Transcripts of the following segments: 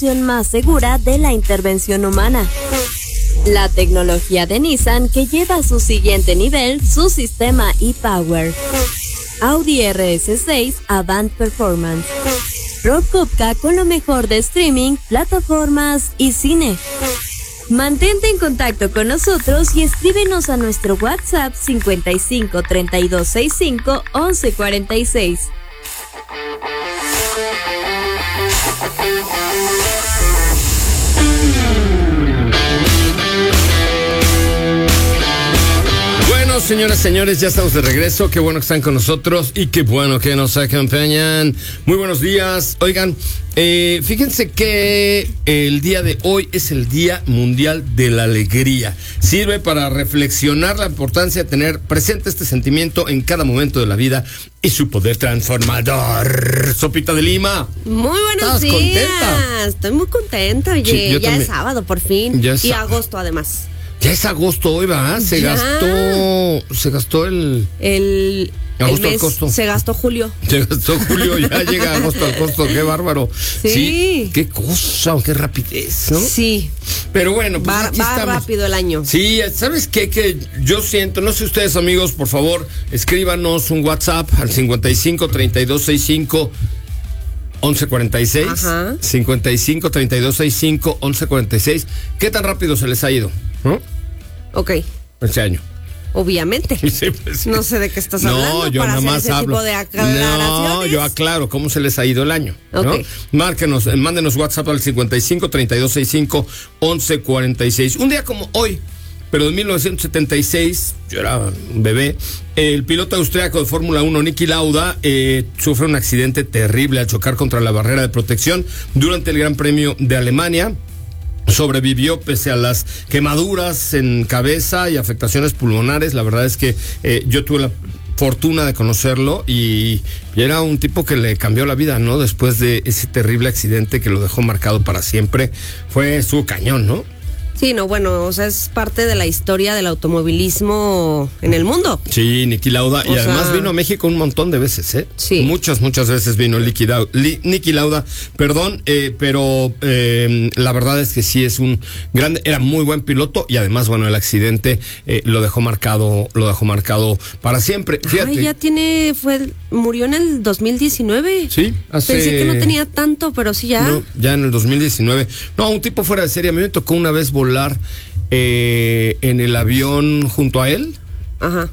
opción más segura de la intervención humana. La tecnología de Nissan que lleva a su siguiente nivel su sistema e-Power. Audi RS6 Avant Performance. Rob Kupka con lo mejor de streaming, plataformas y cine. Mantente en contacto con nosotros y escríbenos a nuestro WhatsApp 55 32 65 11 46. Señoras, señores, ya estamos de regreso. Qué bueno que están con nosotros y qué bueno que nos acompañan. Muy buenos días. Oigan, fíjense que el día de hoy es el Día Mundial de la Alegría. Sirve para reflexionar la importancia de tener presente este sentimiento en cada momento de la vida y su poder transformador. Sopita de Lima. Muy buenos días. ¿Contenta? Estoy muy contenta. Oye, sí, ya también. Es sábado por fin. Y agosto además. Ya es agosto hoy, ¿va? Se gastó el agosto al costo. Se gastó julio. Se gastó julio, ya llega agosto al costo, qué bárbaro. Sí. Qué cosa, qué rapidez, ¿no? Sí. Pero bueno, pues aquí va rápido el año. Sí, ¿sabes qué? Que yo siento, no sé ustedes, amigos, por favor, escríbanos un WhatsApp al 55 32 65 1146. Ajá. 55 32 65 1146. ¿Qué tan rápido se les ha ido? ¿No? Ok. Este año. Obviamente. Sí, pues sí. No sé de qué estás hablando. No, yo para nada más hacer ese hablo. Tipo de aclaraciones. No, yo aclaro cómo se les ha ido el año. Okay. ¿No? Márquenos, mándenos WhatsApp al 55 32 65 1146. Un día como hoy, pero en 1976, yo era un bebé, el piloto austriaco de Fórmula 1, Niki Lauda, sufre un accidente terrible al chocar contra la barrera de protección durante el Gran Premio de Alemania. Sobrevivió pese a las quemaduras en cabeza y afectaciones pulmonares. La verdad es que yo tuve la fortuna de conocerlo y era un tipo que le cambió la vida, ¿no? Después de ese terrible accidente que lo dejó marcado para siempre. Fue su cañón, ¿no? Sí, no, bueno, o sea, es parte de la historia del automovilismo en el mundo. Sí, Niki Lauda, y además vino a México un montón de veces, ¿eh? Sí. Muchas veces vino Niki Lauda, perdón, pero la verdad es que sí es un grande, era muy buen piloto y además, bueno, el accidente lo dejó marcado para siempre. Fíjate. Ay, murió en el 2019. Sí, Pensé que no tenía tanto, pero sí ya. No, ya en el 2019. No, un tipo fuera de serie. A mí me tocó una vez volar en el avión junto a él. Ajá.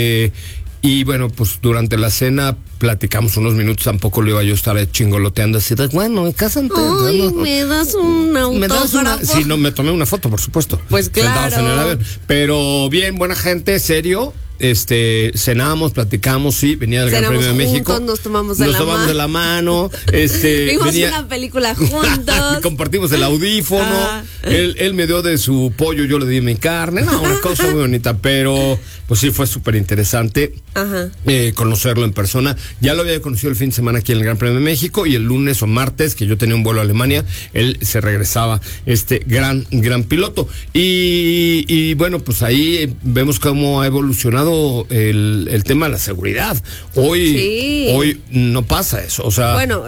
Y bueno, pues durante la cena platicamos unos minutos, tampoco le iba yo a estar chingoloteando así de, bueno, cásate. Ay, ¿no? ¿Me das un autógrafo? Sí, no, me tomé una foto, por supuesto. Pues claro. Sentados en el avión. Pero bien, buena gente, serio. Cenamos, platicamos, sí, venía del Gran Premio de México. Nos tomamos de la mano. Vimos una película juntos. Compartimos el audífono. Él me dio de su pollo, yo le di mi carne. No, una cosa muy bonita, pero pues sí, fue súper interesante conocerlo en persona. Ya lo había conocido el fin de semana aquí en el Gran Premio de México y el lunes o martes, que yo tenía un vuelo a Alemania, él se regresaba, gran piloto. Y bueno, pues ahí vemos cómo ha evolucionado el tema de la seguridad. Hoy no pasa eso, o sea. Bueno,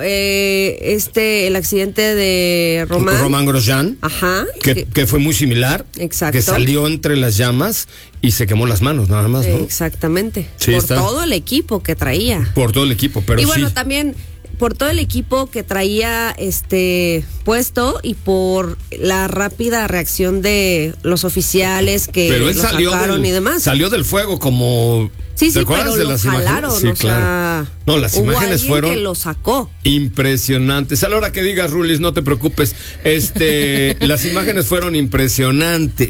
el accidente de Román Grosjean, que fue muy similar. Exacto. Que salió entre las llamas y se quemó las manos, nada más, ¿no? Exactamente. Sí, todo el equipo que traía. Por todo el equipo, pero y bueno, también por todo el equipo que traía puesto y por la rápida reacción de los oficiales que pero él lo salió sacaron y demás. Salió del fuego como... Sí, ¿te acuerdas pero de lo las jalaron, imágenes? Sí, claro. No, las imágenes fueron que lo sacó. Impresionantes. A la hora que digas, Rulis, no te preocupes. Las imágenes fueron impresionantes.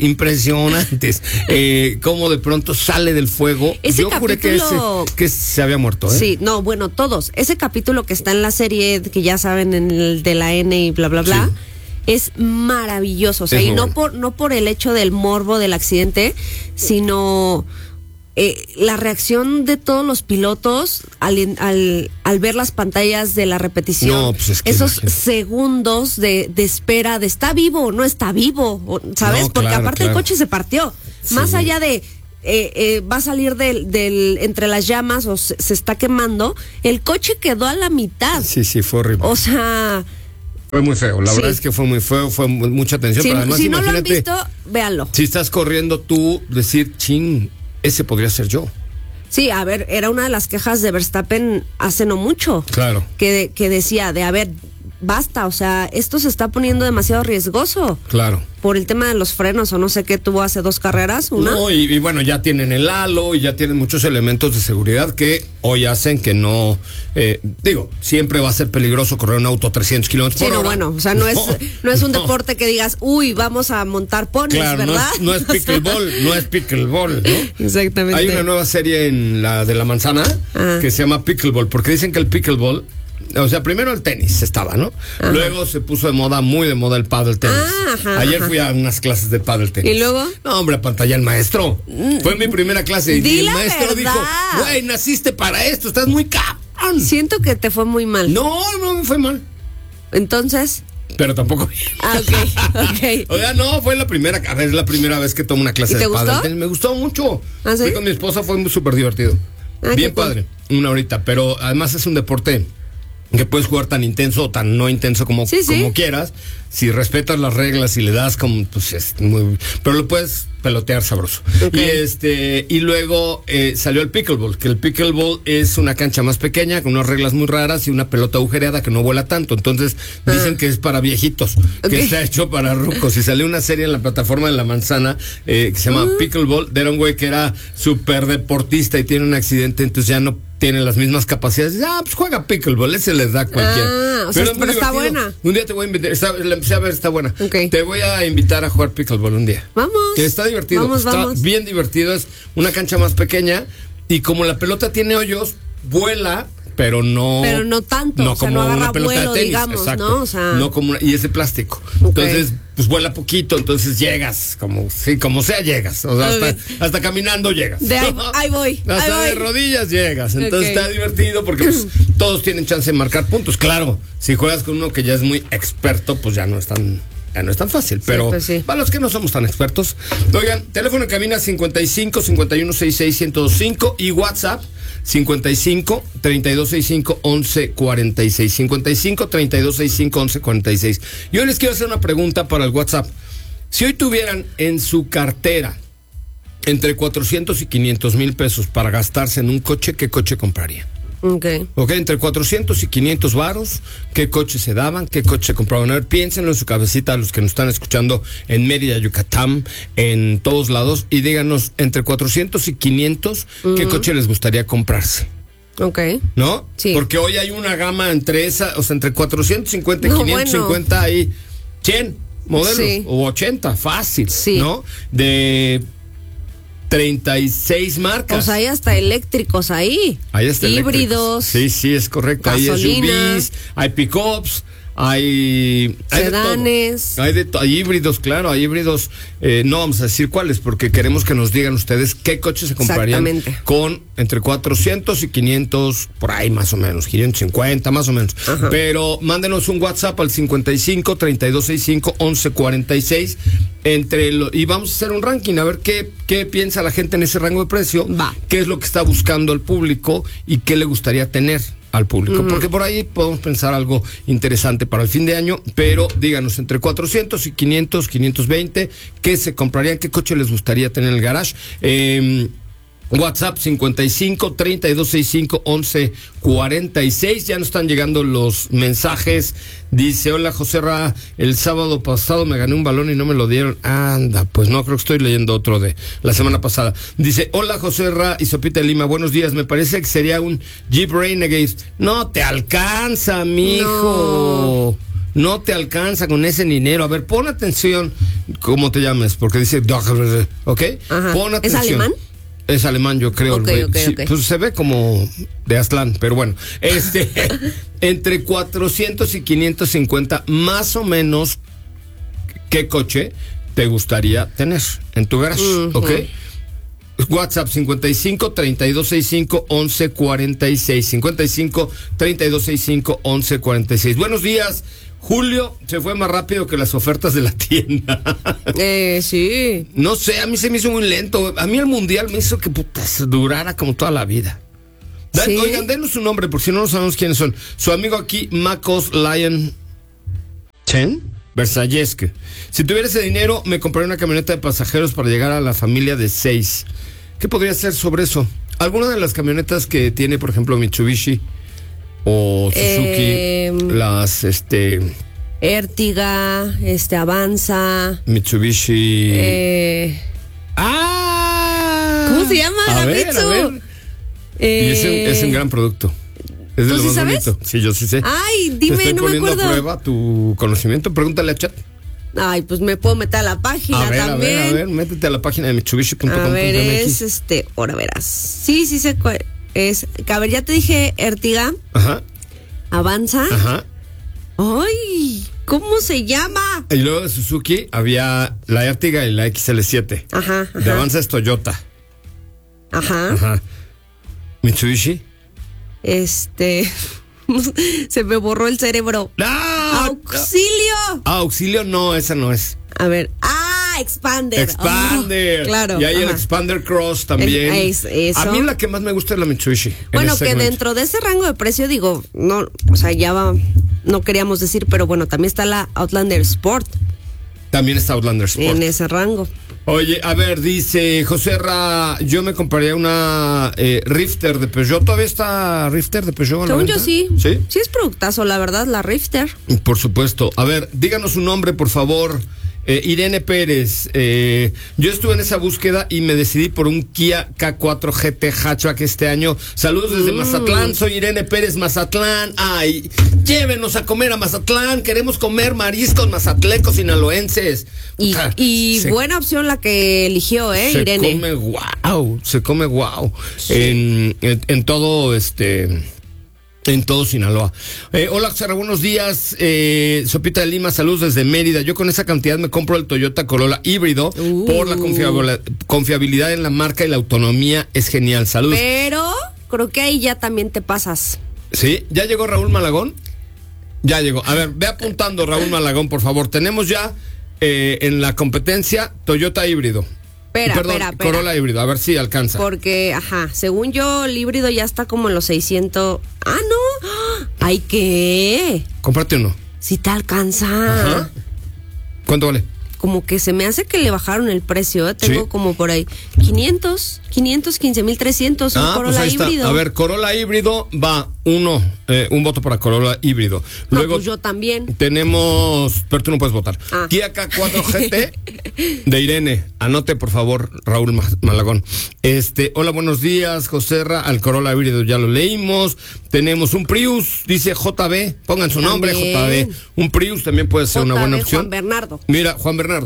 Cómo de pronto sale del fuego. Yo juré que se había muerto, ¿eh? Sí, no, bueno, todos. Ese capítulo que está en la serie, que ya saben, en el de la N y bla, bla, bla. Sí. Es maravilloso. O sea, y no por el hecho del morbo del accidente, sino la reacción de todos los pilotos al ver las pantallas de la repetición. No, pues es que esos segundos de espera de está vivo o no está vivo, ¿sabes? No, porque aparte el coche se partió. Sí. Más allá de va a salir entre las llamas o se está quemando, el coche quedó a la mitad. Sí, fue horrible. O sea, Fue muy feo, la verdad es que fue muy feo, fue mucha tensión, pero además si no lo han imagínate, visto, véanlo. si estás corriendo tú, decir, chin, ese podría ser yo. Sí, a ver, era una de las quejas de Verstappen hace no mucho. Claro. Que decía a ver, basta, o sea, esto se está poniendo demasiado riesgoso. Claro. Por el tema de los frenos o no sé qué tuvo hace 2 carreras, una. No, y bueno, ya tienen el halo y ya tienen muchos elementos de seguridad que hoy hacen que no, siempre va a ser peligroso correr un auto a 300 kilómetros por hora. Bueno, o sea, no es un deporte que digas, uy, vamos a montar ponis, claro, ¿verdad? No es pickleball, ¿no? Exactamente. Hay una nueva serie en la de la manzana que se llama pickleball, porque dicen que el pickleball, o sea, primero el tenis estaba, ¿no? Ajá. Luego se puso muy de moda el paddle tenis. Ayer fui a unas clases de paddle tenis. ¿Y luego? No, hombre, pantalla el maestro. Fue mi primera clase. Y el maestro dijo, güey, naciste para esto, estás muy cabrón. Siento que te fue muy mal. No me fue mal. Entonces... Pero tampoco. Ok. O sea, no, fue la primera vez que tomo una clase de paddle tenis. Me gustó mucho. ¿Ah, sí? Fui con mi esposa, fue súper divertido. Bien padre, una horita, pero además es un deporte que puedes jugar tan intenso o tan no intenso como quieras. Si respetas las reglas y le das como, pues es muy... Pero lo puedes pelotear sabroso. Okay. Y luego salió el pickleball, que el pickleball es una cancha más pequeña, con unas reglas muy raras y una pelota agujereada que no vuela tanto. Entonces dicen que es para viejitos, que está hecho para rucos. Y salió una serie en la plataforma de La Manzana que se llama Pickleball, de un güey que era súper deportista y tiene un accidente, entonces ya no tiene las mismas capacidades. Pues juega pickleball, ese les da cualquiera. Pero está buena. Un día te voy a invitar, la empecé a ver, está buena. Okay. Te voy a invitar a jugar pickleball un día. Vamos. Que está divertido, está bien divertido, es una cancha más pequeña y como la pelota tiene hoyos, vuela, pero no tanto, no o sea, como no agarra una pelota vuelo, de tenis, digamos, exacto, ¿no? O sea, no como y es de plástico. Entonces, pues vuela poquito, entonces llegas, como sea llegas, o sea, hasta caminando llegas. Ahí voy. Hasta de rodillas llegas. Entonces está divertido porque pues, todos tienen chance de marcar puntos. Claro, si juegas con uno que ya es muy experto, pues ya no es tan fácil, pero para los que no somos tan expertos. Oigan, teléfono en cabina 55 51 66 1025 y WhatsApp 55 3265 1146. 55 3265 1146. Yo les quiero hacer una pregunta para el WhatsApp. Si hoy tuvieran en su cartera entre 400 y 500 mil pesos para gastarse en un coche, ¿qué coche compraría? Ok, entre 400 y 500 varos, ¿qué coches se daban? ¿Qué coches se compraban? A ver, piénsenlo en su cabecita a los que nos están escuchando en Mérida, Yucatán, en todos lados, y díganos, entre 400 y 500, ¿qué coche les gustaría comprarse? Ok. ¿No? Sí. Porque hoy hay una gama entre 450 y 550 hay 100 modelos, o 80, fácil, ¿no? De 36 marcas. Pues hay hasta eléctricos ahí. Hay hasta híbridos. Sí, es correcto. Gasolina. Hay SUVs, hay pickups, hay sedanes. Hay híbridos, claro, hay híbridos. No vamos a decir cuáles, porque queremos que nos digan ustedes qué coches se comprarían con entre 400 y 500, por ahí más o menos, 550 más o menos. Ajá. Pero mándenos un WhatsApp al 55 3265 1146 y vamos a hacer un ranking, a ver qué piensa la gente en ese rango de precio, qué es lo que está buscando el público y qué le gustaría tener al público, porque por ahí podemos pensar algo interesante para el fin de año, pero díganos, entre 400 y 500, 520, ¿qué se comprarían? ¿Qué coche les gustaría tener en el garage? WhatsApp 55 3265 1146. Ya nos están llegando los mensajes. Dice: hola Joserra, el sábado pasado me gané un balón y no me lo dieron. Anda, pues no, creo que estoy leyendo otro de la semana pasada. Dice: hola Joserra y Sopita de Lima, buenos días, me parece que sería un Jeep Renegade. No te alcanza, mijo. No te alcanza con ese dinero. A ver, pon atención cómo te llames, porque dice, ¿ok? Ajá. Pon atención. ¿Es alemán? Es alemán, yo creo. Okay. Pues se ve como de Aztlán, pero bueno. Entre 400 y 550, más o menos, ¿qué coche te gustaría tener en tu garage? ¿Ok? WhatsApp 55 3265 1146. 55 3265 1146. Buenos días. Julio se fue más rápido que las ofertas de la tienda. Sí. No sé, a mí se me hizo muy lento. A mí el mundial me hizo que durara como toda la vida. ¿Sí? Oigan, denos su nombre, por si no sabemos quiénes son. Su amigo aquí, Macos Lion. Chen Versayesk. Si tuviera ese dinero, me compraría una camioneta de pasajeros para llegar a la familia de 6. ¿Qué podría hacer sobre eso? ¿Alguna de las camionetas que tiene, por ejemplo, Mitsubishi o Suzuki, las Ertiga, Avanza, Mitsubishi? ¿Cómo se llama? A ver. Y es un gran producto. Es de lo ¿Tú sí más sabes? bonito. Sí, yo sí sé. Ay, dime, Te estoy no me poniendo acuerdo. a prueba tu conocimiento. Pregúntale a Chat. Ay, pues me puedo meter a la página también. A ver, métete a la página de Mitsubishi.com. A ver, es ahora verás. Sí, sé cuál es. A ver, ya te dije Ertiga. Ajá. Avanza. Ajá. Ay, ¿cómo se llama? Y luego de Suzuki había la Ertiga y la XL7. Ajá. De Avanza es Toyota. Ajá. Mitsubishi. Se me borró el cerebro. ¡No! ¡Auxilio! Auxilio no, esa no es. A ver. Expander. Expander. Oh, claro. Y hay el Expander Cross también. Eso. A mí la que más me gusta es la Mitsubishi. Bueno, que dentro de ese rango de precio, digo, no, o sea, no queríamos decir, pero bueno, también está la Outlander Sport. También está Outlander Sport. En ese rango. Oye, a ver, dice José Ra, yo me compraría una Rifter de Peugeot. ¿Todavía está Rifter de Peugeot a la Según venta? yo sí. ¿Sí? Sí es productazo, la verdad, la Rifter. Por supuesto. A ver, díganos su nombre, por favor. Irene Pérez, yo estuve en esa búsqueda y me decidí por un Kia K4 GT hatchback este año. Saludos desde Mazatlán, soy Irene Pérez, Mazatlán. Ay, llévenos a comer a Mazatlán, queremos comer mariscos mazatlecos sinaloenses. Y buena opción la que eligió, Irene. Se come guau. Sí. En todo en todo Sinaloa. Hola, Sara, buenos días. Sopita de Lima, saludos desde Mérida. Yo con esa cantidad me compro el Toyota Corolla híbrido por la confiabilidad en la marca y la autonomía es genial. Saludos. Pero creo que ahí ya también te pasas. ¿Sí? ¿Ya llegó Raúl Malagón? Ya llegó. A ver, ve apuntando, Raúl Malagón, por favor. Tenemos ya en la competencia Toyota híbrido. Espera. Corolla híbrido, a ver si alcanza. Porque, según yo, el híbrido ya está como en los 600. ¡Ah, no! ¡Ay, qué! Cómprate uno. Si te alcanza. Ajá. ¿Cuánto vale? Como que se me hace que le bajaron el precio, Tengo ¿Sí? como por ahí 15,300 un Corolla pues híbrido. Está. A ver, Corolla híbrido va un voto para Corolla híbrido. Luego pues yo también. Tenemos, pero tú no puedes votar. Kia K4 GT de Irene. Anote, por favor, Raúl Malagón. Hola, buenos días, José Ra, al Corolla híbrido ya lo leímos. Tenemos un Prius, dice JB, pongan su nombre, JB. Un Prius también puede ser una buena opción. Juan Bernardo. Mira, Juan Bernardo.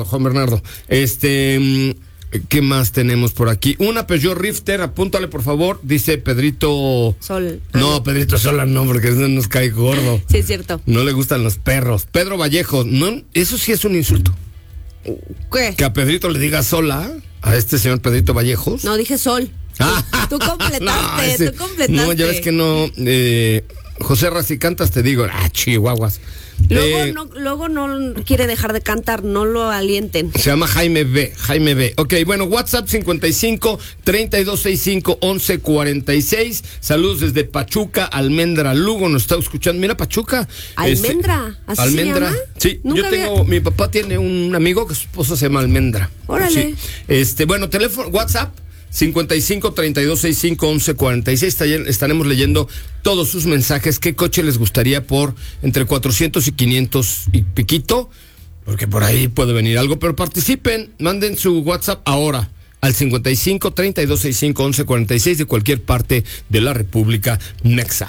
¿Qué más tenemos por aquí? Una Peugeot Rifter, apúntale por favor, dice Pedrito Sol. No, Pedrito Sola no, porque no nos cae gordo. Sí, es cierto. No le gustan los perros. Pedro Vallejo, no, eso sí es un insulto. ¿Qué? Que a Pedrito le diga Sola, a este señor Pedrito Vallejos. No, dije Sol. Tú completaste, No, ya ves que no. José Ra, si cantas te digo, chihuahuas. Luego no quiere dejar de cantar, no lo alienten. Se llama Jaime B. Ok, bueno, WhatsApp 55-3265-1146. Saludos desde Pachuca, Almendra, Lugo, nos está escuchando. Mira, Pachuca. ¿Almendra? ¿Así Almendra. se llama? Sí, mi papá tiene un amigo que su esposa se llama Almendra. Órale. Sí. Bueno, teléfono, WhatsApp 55-3265-1146. Estaremos leyendo todos sus mensajes. ¿Qué coche les gustaría por entre 400 y 500 y piquito? Porque por ahí puede venir algo, pero participen, manden su WhatsApp ahora al 55-3265-1146 de cualquier parte de la República Mexa.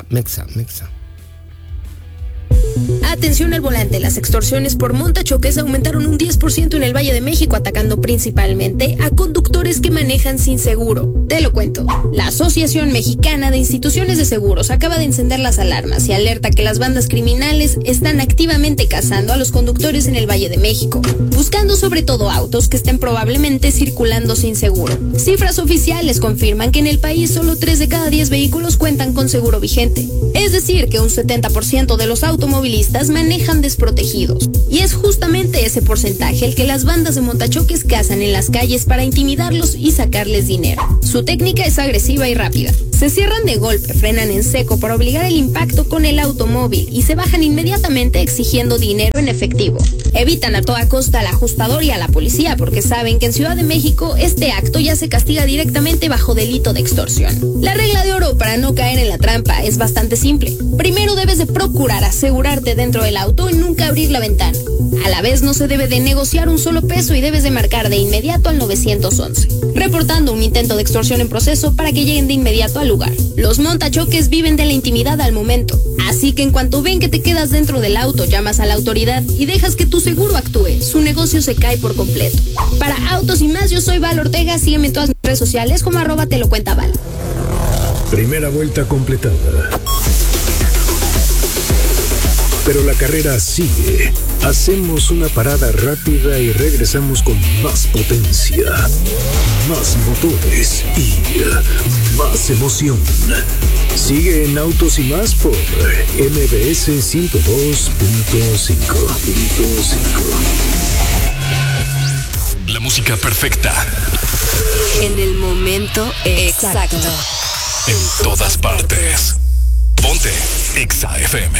Atención al volante, las extorsiones por montachoques aumentaron un 10% en el Valle de México, atacando principalmente a conductores que manejan sin seguro. Te lo cuento. La Asociación Mexicana de Instituciones de Seguros acaba de encender las alarmas y alerta que las bandas criminales están activamente cazando a los conductores en el Valle de México, buscando sobre todo autos que estén probablemente circulando sin seguro. Cifras oficiales confirman que en el país solo 3 de cada 10 vehículos cuentan con seguro vigente. Es decir, que un 70% de los automovilistas manejan desprotegidos. Y es justamente ese porcentaje el que las bandas de montachoques cazan en las calles para intimidarlos y sacarles dinero. Su técnica es agresiva y rápida. Se cierran de golpe, frenan en seco para obligar el impacto con el automóvil y se bajan inmediatamente exigiendo dinero en efectivo. Evitan a toda costa al ajustador y a la policía porque saben que en Ciudad de México este acto ya se castiga directamente bajo delito de extorsión. La regla de oro para no caer en la trampa es bastante simple. Primero debes de procurar asegurarte dentro del auto y nunca abrir la ventana. A la vez no se debe de negociar un solo peso y debes de marcar de inmediato al 911, reportando un intento de extorsión en proceso para que lleguen de inmediato al lugar. Los montachoques viven de la intimidad al momento, así que en cuanto ven que te quedas dentro del auto, llamas a la autoridad y dejas que tu seguro actúe, su negocio se cae por completo. Para Autos y Más, yo soy Val Ortega, sígueme en todas mis redes sociales como @telocuentaval. Primera vuelta completada. Pero la carrera sigue. Hacemos una parada rápida y regresamos con más potencia, más motores y más emoción. Sigue en Autos y Más por MBS 102.5. La música perfecta. En el momento exacto. En todas partes. Ponte Exa FM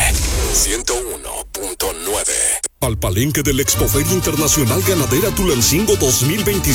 101.9. Al palenque del Expoferia Internacional Ganadera Tulancingo 2026.